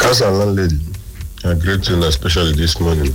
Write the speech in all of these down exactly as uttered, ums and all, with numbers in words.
As a landlady, I greet you, especially this morning.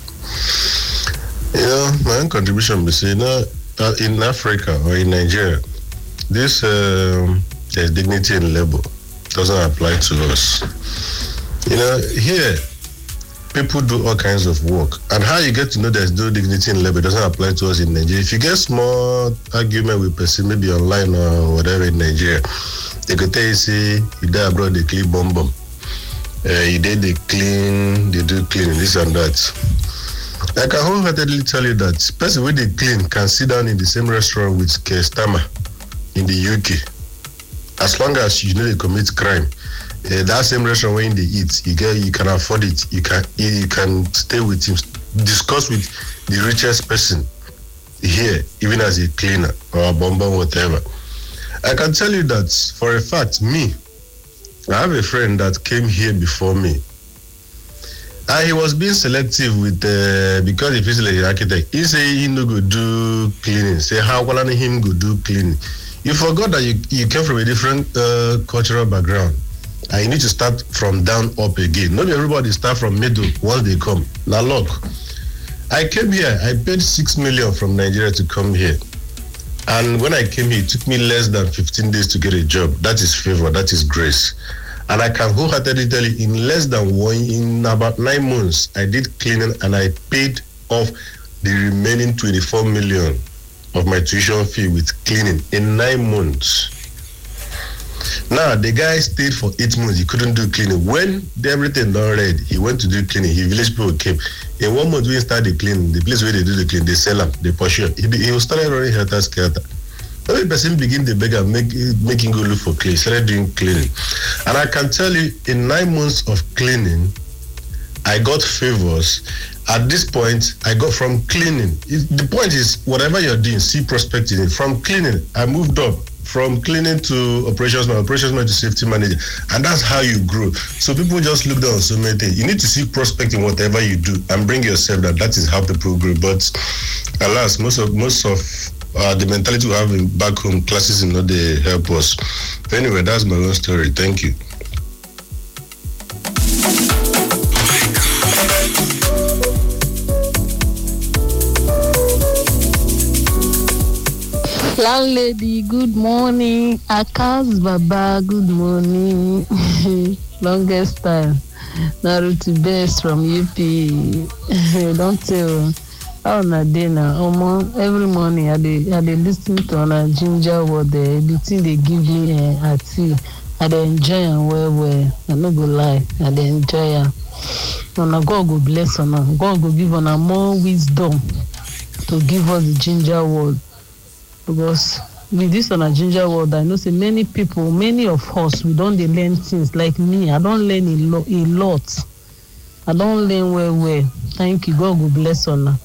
You know, my own contribution be say, you know, uh, in Africa or in Nigeria, this um, there's dignity in labor doesn't apply to us. You know, here people do all kinds of work, and how you get to know there's no dignity in labor doesn't apply to us in Nigeria. If you get small argument with person, maybe online or whatever in Nigeria, they could tell you, say, you die abroad, they clean bomb bomb. Uh, you did they clean, they do cleaning, this and that. I can wholeheartedly tell you that person when they clean can sit down in the same restaurant with Keir Starmer in the U K. As long as you know they commit crime, uh, that same restaurant where they eat, you get, you can afford it. You can you can stay with him, discuss with the richest person here, even as a cleaner or a bomber, whatever. I can tell you that for a fact, me, I have a friend that came here before me. And he was being selective with, uh, because he feels like an architect. He say he no go do cleaning. Say how well him go do cleaning. You forgot that you, you came from a different uh, cultural background. And you need to start from down up again. Not everybody start from middle once they come. Now look, I came here, I paid six million from Nigeria to come here. And when I came here, it took me less than fifteen days to get a job. That is favor, that is grace. And I can wholeheartedly tell you, in less than one, in about nine months, I did cleaning and I paid off the remaining twenty-four million of my tuition fee with cleaning in nine months. Now, the guy stayed for eight months. He couldn't do cleaning. When everything done ready, he went to do cleaning. His village people came. In one month, we started cleaning. The place where they do the cleaning, they sell them, they pursue. He, he started running helter skelter. Every person begin to beg and make, making go look for cleaning, started doing cleaning. And I can tell you, in nine months of cleaning, I got favors. At this point, I got from cleaning. It, the point is, whatever you're doing, see prospect in it. From cleaning, I moved up. From cleaning to operations manager, operations manager to safety manager. And that's how you grow. So people just look down on so many things. You need to see prospect in whatever you do and bring yourself that that is how people grow. But alas, most of most of uh, the mentality we have in back home, classes in not they help us. Anyway, that's my own story. Thank you. Landlady, good morning. Akas Baba, good morning. Longest time. Naruto Best from U P. Don't tell. How na day now? Almost every morning I dey I dey listen to on a ginger word there. The thing they give me uh, at tea. I dey enjoy am well well. I no go lie. I dey enjoy am. Una God go bless una. God go give una more wisdom to give us the ginger word. Because with this on a ginger world, I know say many people, many of us, we don't they learn things like me. I don't learn a, lo- a lot. I don't learn well, well. Thank you. God will bless on.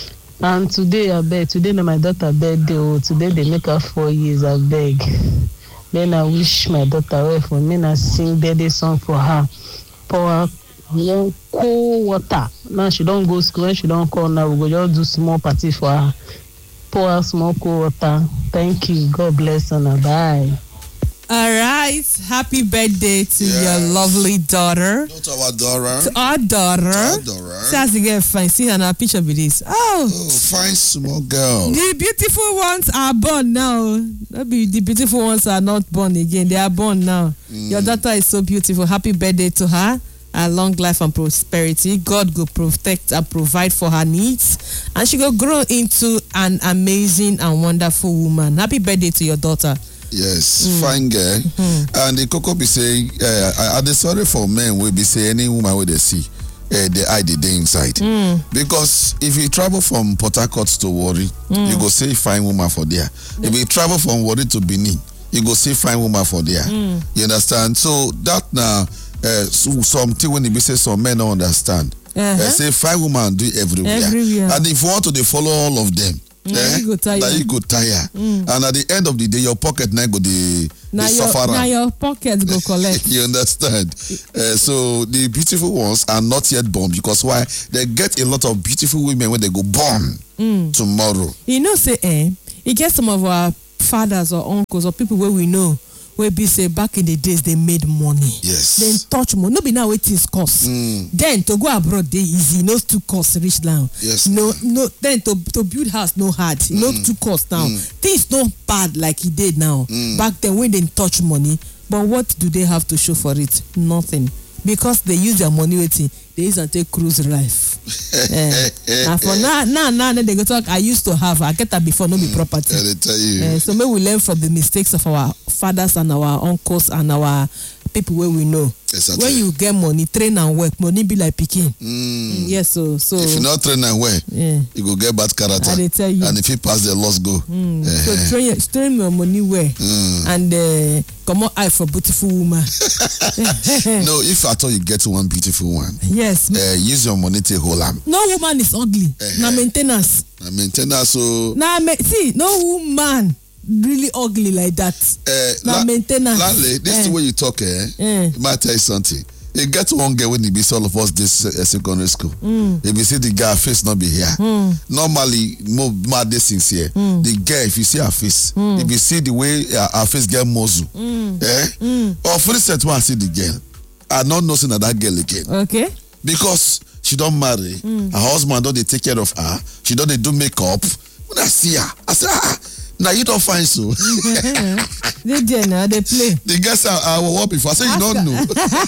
And today, I beg, today na my daughter birthday. Oh, today they make her four years. I beg. Then I wish my daughter well for me. I sing birthday song for her. Pour her one cold water. Now she don't go school. When she don't call now, we go just do small party for her. Pour out small cold water. Thank you. God bless and bye. All right. Happy birthday to yes. your lovely daughter. Not our daughter. To our daughter. To our daughter. See as the girl fine. See her now picture with this. Oh. Oh, fine small girl. The beautiful ones are born now. Maybe the beautiful ones are not born again. They are born now. Mm. Your daughter is so beautiful. Happy birthday to her. A long life and prosperity. God will protect and provide for her needs, and she will grow into an amazing and wonderful woman. Happy birthday to your daughter. Yes, mm. fine girl. Mm-hmm. And the Coco be saying, uh, I, I sorry for men will be saying any woman where they see, uh, they hide the day inside. Mm. Because if you travel from Port Harcourt to Warri, mm. you go see fine woman for there. Mm. If you travel from Warri to Benin, you go see fine woman for there. Mm. You understand? So that now. Uh, so, something when you say some men don't understand. Uh-huh. Uh, say five women do everywhere. everywhere. And if you want to they follow all of them, mm, eh, you go tire. That you go tire. Mm. And at the end of the day, your pocket now go the, the sufferer. Now your pocket go collect. You understand? Uh, so the beautiful ones are not yet born because why? They get a lot of beautiful women when they go born mm. tomorrow. You know, say, eh, you get some of our fathers or uncles or people where we know. wey be say back in the days they made money. Yes. Then touch money. No be now wetin is cost. Mm. Then to go abroad dey easy. No too cost reach now. Yes. No no. Then to to build house no hard. Mm. No too cost now. Mm. Things no bad like e dey now. Mm. Back then when they touch money, but what do they have to show for it? Nothing. Because they use their money waiting. They use and take cruise life. uh, and for now, now, now, then they go talk. I used to have. I get that before. No be property. I tell you. Uh, so maybe we learn from the mistakes of our fathers and our uncles and our people where we know. Exactly. When you get money, train and work, money be like picking. Mm. Yes, so so. If you not train and work, yeah. you go get bad character. I tell you. And if you pass the loss, go. Mm. Uh-huh. So train, train your money well, mm. and uh, come on eye for beautiful woman. No, if at all you get one beautiful one, yes, uh, use your money to hold am. No woman is ugly. Uh-huh. Na maintenance. Na maintenance. So. Na ma- see, no woman really ugly like that. Uh, na la- maintenance. Landlady, this is uh. the way you talk. Eh? Uh. Might tell you something. You get one girl when you be all of us this uh, secondary school. Mm. If you see the girl face not be here. Mm. Normally, more mad this sincere. Mm. The girl, if you see her face, mm. if you see the way uh, her face get muzzle, mm. eh? Mm. Or for instance, when I see the girl, I not noticing that girl again. Okay. Because she don't marry, mm. her husband don't they take care of her. She don't they do makeup. When I see her, I say, ah. Now you don't find so. They did now, they play. The guys I, I will work before. I say you don't know.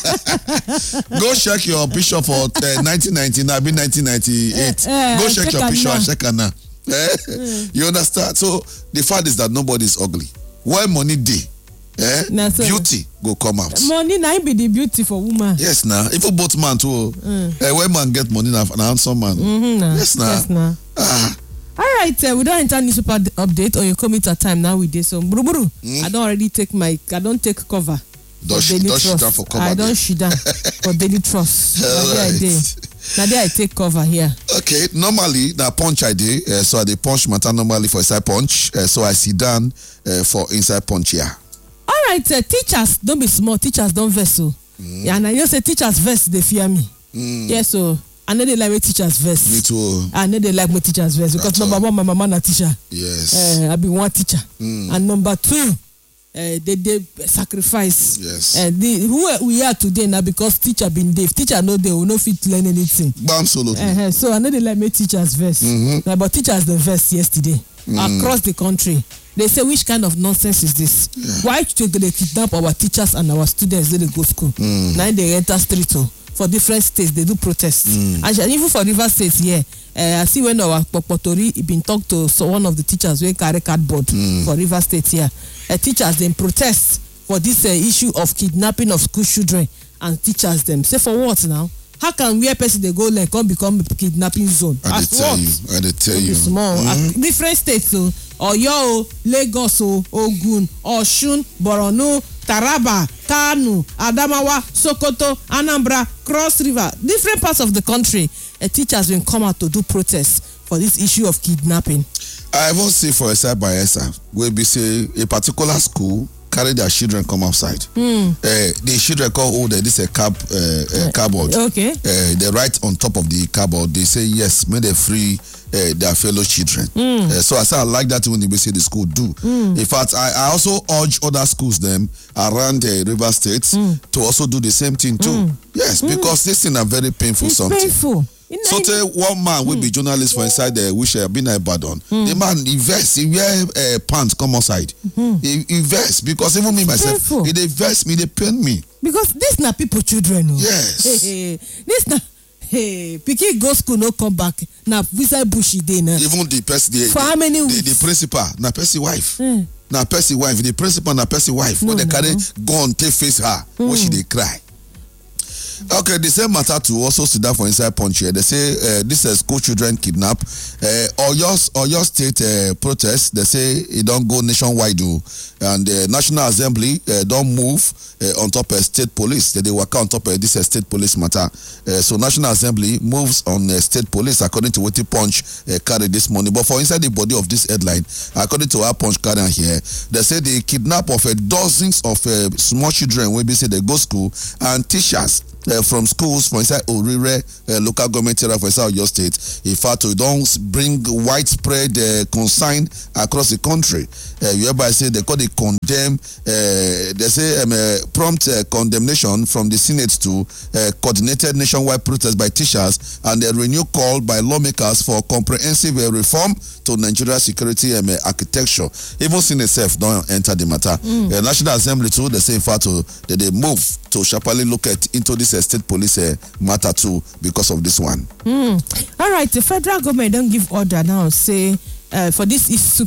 Go check your picture for uh, nineteen ninety-nine, be nineteen ninety-eight. Uh, uh, Go check, check your picture and check her now. Eh? Mm. You understand? So the fact is that nobody is ugly. When money day, eh? Nah, so beauty go come out. Money now be the beauty for woman. Yes, now. Nah. Even both man too. Mm. Uh, when man get money, now an handsome man. Mm-hmm, nah. Yes, now. Nah. Yes, nah. Ah. All right, uh, we don't enter newspaper update or you come at a time now with this. So, buru, buru, mm. I don't already take my, I don't take cover. Don't shit down for cover. I don't shit down for Daily Trust. Now right. there I Now I take cover here. Okay, normally now punch I do, uh, so I dey punch matter normally for inside punch, uh, so I sit down uh, for inside punch here. All right, uh, teachers don't be small. Teachers don't vessel. Mm. Yeah, and I know say teachers vest they fear me. Mm. Yeah, so. I know they like my teachers verse. Me too. I know they like my teachers verse because number one, my mama na teacher. Yes. Uh, I be one teacher. Mm. And number two, uh, they they sacrifice. Yes. And uh, the who we are today now because teacher been deaf. Teacher know they will not fit learn anything. Absolutely. Uh, so I know they like my teachers verse. Mm-hmm. Uh, but teachers the verse yesterday mm. across the country. They say which kind of nonsense is this? Yeah. Why should they kidnap our teachers and our students when they go school? Mm. Now they enter street too. For different states, they do protests. Mm. And even for River States, yeah. Uh, I see when our Popotori been talked to so one of the teachers when carry cardboard mm. for River State here. Uh, teachers then protest for this uh, issue of kidnapping of school children and teachers them. Say for what now? How can where person they go like come become a kidnapping zone? I did tell you. I did tell you. Small. Mm-hmm. Different states so Oyo, Lagos, Ogun, Osun, Borno, Taraba, Kano, Adamawa, Sokoto, Anambra, Cross River, different parts of the country, uh, teachers will come out to do protests for this issue of kidnapping. I won't say for a side by side, where we say a particular school carry their children come outside. Mm. Uh, the children call older, this is a cab, uh, uh, cardboard. Okay. Uh, they write on top of the cardboard, they say yes, may they free uh, their fellow children. Mm. Uh, so I say I like that when they say the school do. Mm. In fact, I, I also urge other schools them around the uh, River States mm. to also do the same thing too. Mm. Yes, mm. because this thing are very painful it's something. Painful. So tell one man will mm. be journalist for inside the wish uh, been Ibadan. Mm. The man invest, he wear uh, pants come outside. Mm. He invest because even me myself, painful. He invest me, they pain me. Because this na people children. Oh. Yes. Hey, hey. This na hey, Piki go school no come back. Na visa bushy day na. Even the person the, for the, how many the, weeks? The, the principal, na person wife. Mm. Na person wife. The principal na person wife. No, when they no. carry gun take face her, mm. when she they cry. Okay, the same matter to also sit down for inside punch here. They say uh, this is school children kidnap. Uh, Oyo Oyo State uh, protest. They say it don't go nationwide, do, and the National Assembly uh, don't move uh, on top of state police. They, they work on top of this uh, state police matter. Uh, so National Assembly moves on uh, state police according to what the punch uh, carry this morning. But for inside the body of this headline, according to our punch carry here, they say the kidnap of uh, dozens of uh, small children will be say they go school and teachers. uh, from schools for inside Orire uh, local government area for inside your state. In fact, we don't bring widespread uh, concern across the country. Uh, whereby say they call it condemn, uh, they say um, uh, prompt uh, condemnation from the Senate to uh, coordinated nationwide protest by teachers and a renewed call by lawmakers for comprehensive uh, reform to Nigeria security um, uh, architecture. Even Senate itself don't enter the matter. Mm. Uh, National Assembly too, they say in fact uh, that they move to sharply look at into this uh, state police uh, matter too because of this one. Mm. All right, the federal government don't give order now. Say uh, for this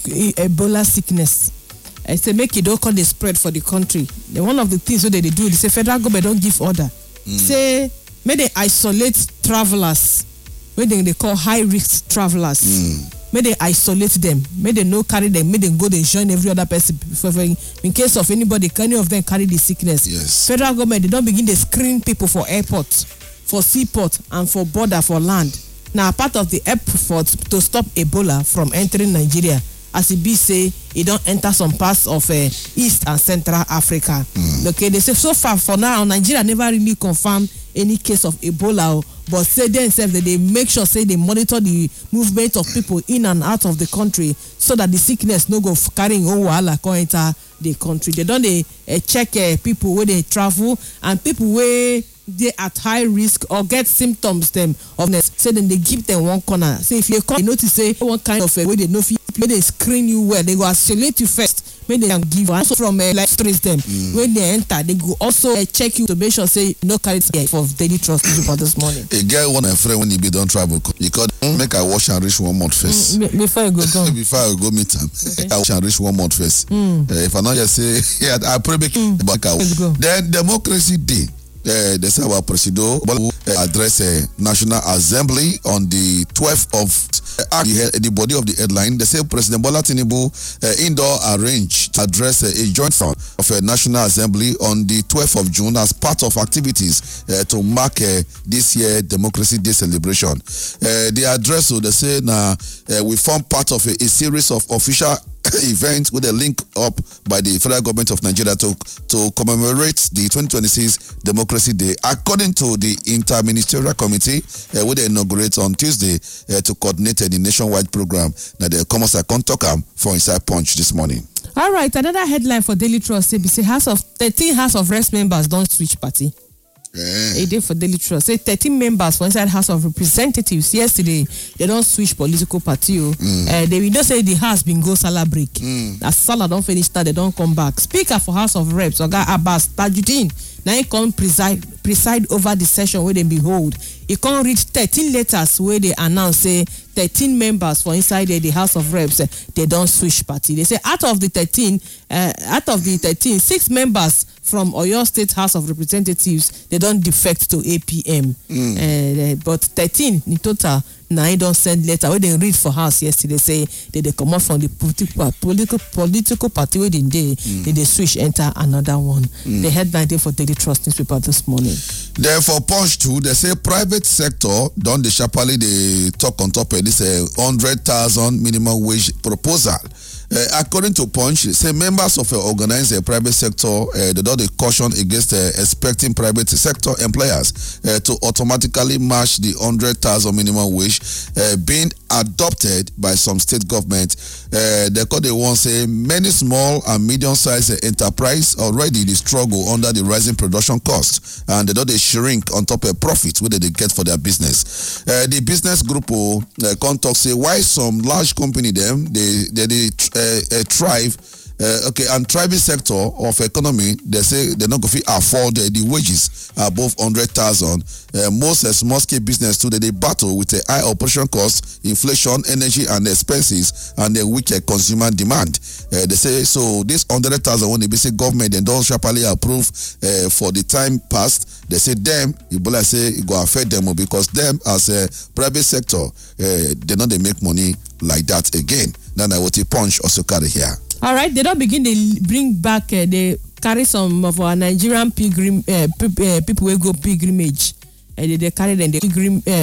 Ebola sickness, I say make it don't call the spread for the country. The, one of the things that they do, they say federal government don't give order. Mm. Say may they isolate travelers, when they, they call high risk travelers. Mm. May they isolate them. May they no carry them. May they go and join every other person. In case of anybody, any of them carry the sickness. Yes. Federal government, they don't begin to screen people for airport, for seaport, and for border, for land. Now, part of the effort to stop Ebola from entering Nigeria, as it be say, it don't enter some parts of uh, East and Central Africa. Mm. Okay, they say so far for now, Nigeria never really confirmed any case of Ebola, but say themselves that they make sure say they monitor the movement of people in and out of the country so that the sickness no go carrying over wahala come enter the country. They don't they uh, check uh, people where they travel and people where they at high risk or get symptoms them of this. Say then they give them one corner. Say if you come, they notice say one kind of uh, way they know may they screen you well, they go isolate you first. When they can give also from uh, like trace them. Mm. When they enter, they go also uh, check you to make sure say no carry it for daily trust for this morning. A guy want a friend when he be don't travel. You could mm. make I wash and reach one month first. Mm, before I go down. Before I go meet him, okay. I wash and reach one month first. Mm. Uh, if I not just say yeah, I pray make mm. back out. Then democracy day. Uh, they say our president will uh, address a uh, National Assembly on the twelfth of uh, the, the body of the headline. They say President Bola Tinubu uh, indoor arranged to address uh, a joint front of a uh, National Assembly on the twelfth of June as part of activities uh, to mark uh, this year Democracy Day celebration. Uh, the address, so they say now uh, we form part of a, a series of official event with a link up by the federal government of Nigeria to to commemorate the twenty twenty-six Democracy Day, according to the Inter-Ministerial Committee, uh, which they inaugurate on Tuesday uh, to coordinate uh, the nationwide program. Now the Commerce Contoc for Inside Punch this morning. All right, another headline for Daily Trust: A B C House of thirteen House of Reps members don't switch party. Yeah. A day for Daily Trust. Say thirteen members for inside House of Representatives yesterday, they don't switch political party. Mm. Uh, they will just say the house been go Salah break. Mm. As Salah don't finish that, they don't come back. Speaker for House of Reps, Oga Abbas Tajuddin, now he come preside preside over the session where they behold. He can't read thirteen letters where they announce say thirteen members for inside the, the House of Reps, uh, they don't switch party. They say out of the thirteen, uh, out of the thirteen, six members from Oyo State House of Representatives, they don't defect to A P M. Mm. Uh, but thirteen in total, now he don't send letter. When they read for House yesterday, say they, they come out from the political political, political party where they, mm. they, they switch, enter another one. Mm. The headline there for Daily Trust newspaper this morning. Therefore, Punch too, they say private sector, don't they sharply they talk on top of this uh, one hundred thousand minimum wage proposal. Uh, according to Punch, say members of uh, organized uh, private sector, uh, they don't caution against uh, expecting private sector employers uh, to automatically match the one hundred thousand minimum wage uh, being adopted by some state government. Uh, they call they want say many small and medium-sized uh, enterprise already they struggle under the rising production costs, and they don't they shrink on top of profits where they get for their business. Uh, the business group uh, contact say why some large company them they they, they uh, uh, thrive. Uh, okay, and thriving sector of economy, they say they're not going to afford uh, the wages above one hundred thousand. Uh, most uh, small scale business too, they battle with a uh, high operation cost, inflation, energy, and expenses, and the weak uh, consumer demand. Uh, they say so. This one hundred thousand when they say government they don't sharply approve uh, for the time past. They say them, Ebola say it go affect them because them as a private sector, uh, they know they make money like that again. Now I want to Punch also carry here. All right, they don't begin to bring back, uh, they carry some of our Nigerian pilgrim uh, pe- uh, people who go pilgrimage. And uh, they, they carry them, the pilgrim, uh,